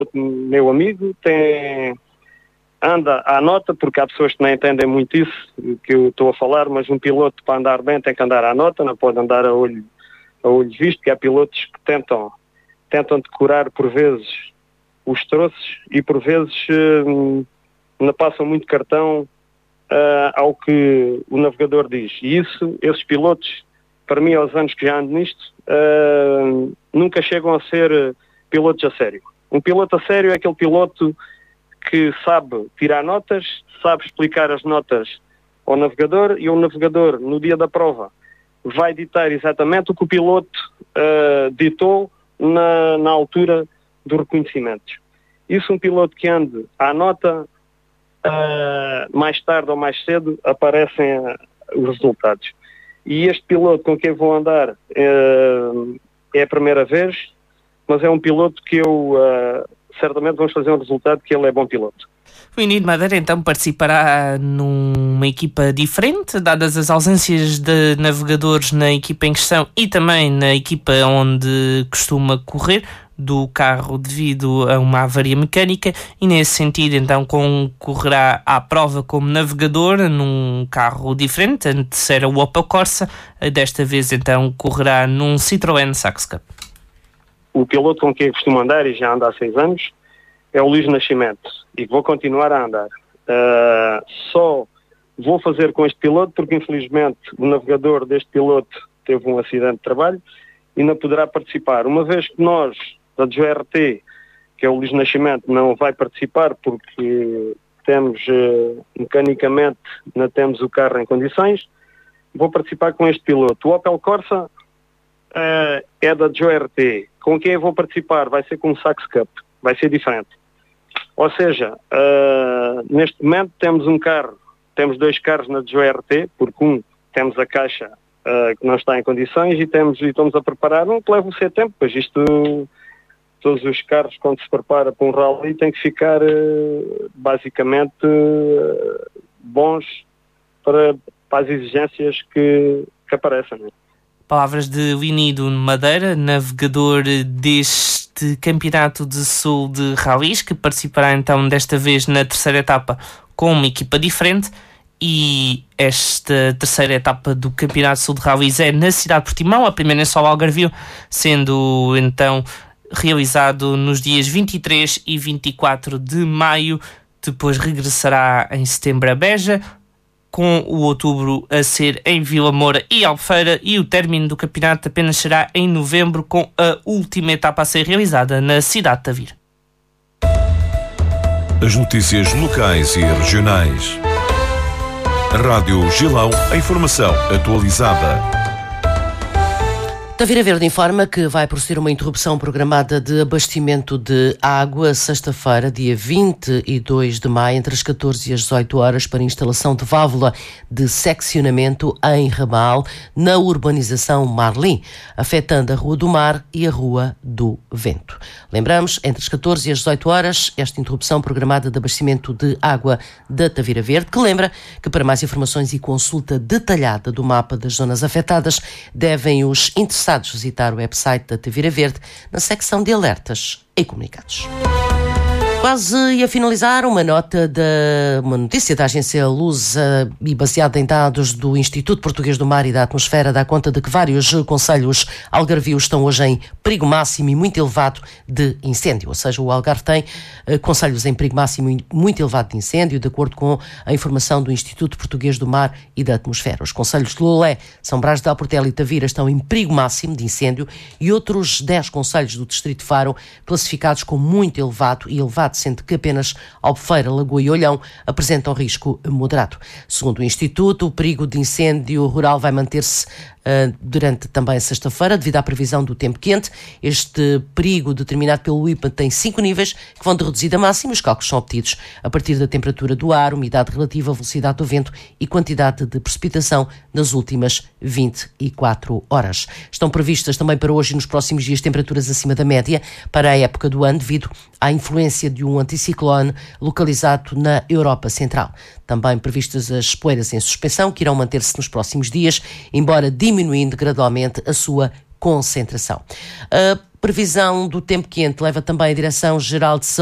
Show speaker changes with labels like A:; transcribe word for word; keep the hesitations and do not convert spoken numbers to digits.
A: meu amigo, tem, anda à nota, porque há pessoas que não entendem muito isso que eu estou a falar, mas um piloto para andar bem tem que andar à nota, não pode andar a olho, a olho visto, porque há pilotos que tentam, tentam decorar por vezes os troços e por vezes uh, não passam muito cartão uh, ao que o navegador diz. E isso, esses pilotos, para mim, aos anos que já ando nisto, uh, nunca chegam a ser uh, pilotos a sério. Um piloto a sério é aquele piloto que sabe tirar notas, sabe explicar as notas ao navegador, e o navegador, no dia da prova, vai ditar exatamente o que o piloto uh, ditou na, na altura dos reconhecimentos. Isso, um piloto que ande à nota, uh, mais tarde ou mais cedo aparecem uh, os resultados. E este piloto com quem vou andar uh, é a primeira vez, mas é um piloto que eu uh, certamente vamos fazer um resultado que ele é bom piloto.
B: O Inido Madeira então participará numa equipa diferente, dadas as ausências de navegadores na equipa em questão e também na equipa onde costuma correr do carro devido a uma avaria mecânica, e nesse sentido então concorrerá à prova como navegador num carro diferente. Antes era o Opel Corsa, desta vez então correrá num Citroën Saxo Cup.
A: O piloto com quem eu costumo andar, e já anda há seis anos, é o Luís Nascimento, e vou continuar a andar. Uh, só vou fazer com este piloto porque infelizmente o navegador deste piloto teve um acidente de trabalho e não poderá participar. Uma vez que nós, da G R T, que é o Luís Nascimento, não vai participar porque temos, uh, mecanicamente, não temos o carro em condições, vou participar com este piloto. O Opel Corsa uh, é da G R T. Com quem eu vou participar vai ser com o Saxo Cup, vai ser diferente. Ou seja, uh, neste momento temos um carro, temos dois carros na G R T, porque um, temos a caixa uh, que não está em condições, e, temos, e estamos a preparar um que leva o seu tempo, pois isto, todos os carros, quando se prepara para um rally, têm que ficar uh, basicamente uh, bons para, para as exigências que, que aparecem. Né?
B: Palavras de Inido Madeira, navegador deste Campeonato de Sul de Rallys, que participará então desta vez na terceira etapa com uma equipa diferente. E esta terceira etapa do Campeonato de Sul de Rallys é na cidade de Portimão, a primeira em solo Algarvio, sendo então realizado nos dias vinte e três e vinte e quatro de maio. Depois regressará em setembro a Beja, com o outubro a ser em Vila Moura e Albufeira, e o término do campeonato apenas será em novembro, com a última etapa a ser realizada na cidade de Tavira.
C: As notícias locais e regionais. Rádio Gilão, a informação atualizada.
D: Tavira Verde informa que vai proceder uma interrupção programada de abastecimento de água sexta-feira, dia vinte e dois de maio, entre as catorze e as dezoito horas, para instalação de válvula de seccionamento em ramal na urbanização Marlim, afetando a Rua do Mar e a Rua do Vento. Lembramos, entre as catorze e as dezoito horas, esta interrupção programada de abastecimento de água da Tavira Verde, que lembra que para mais informações e consulta detalhada do mapa das zonas afetadas, devem os interessados visitar o website da Tavira Verde na secção de alertas e comunicados. Quase a finalizar, uma nota da uma notícia da agência Lusa e baseada em dados do Instituto Português do Mar e da Atmosfera, dá conta de que vários concelhos algarvios estão hoje em perigo máximo e muito elevado de incêndio. Ou seja, o Algarve tem uh, concelhos em perigo máximo e muito elevado de incêndio, de acordo com a informação do Instituto Português do Mar e da Atmosfera. Os concelhos de Lolé, São Brás de Alportela e Tavira estão em perigo máximo de incêndio, e outros dez concelhos do Distrito de Faro classificados como muito elevado e elevado, sendo que apenas Albufeira, Lagoa e Olhão apresentam risco moderado. Segundo o Instituto, o perigo de incêndio rural vai manter-se uh, durante também a sexta-feira, devido à previsão do tempo quente. Este perigo, determinado pelo I P A, tem cinco níveis que vão de reduzida a máxima. Os cálculos são obtidos a partir da temperatura do ar, umidade relativa, velocidade do vento e quantidade de precipitação nas últimas vinte e quatro horas. Estão previstas também para hoje e nos próximos dias temperaturas acima da média para a época do ano, devido à influência de um anticiclone localizado na Europa Central. Também previstas as poeiras em suspensão, que irão manter-se nos próximos dias, embora diminuindo gradualmente a sua concentração. Uh, Previsão do tempo quente leva também a Direção-Geral de Saúde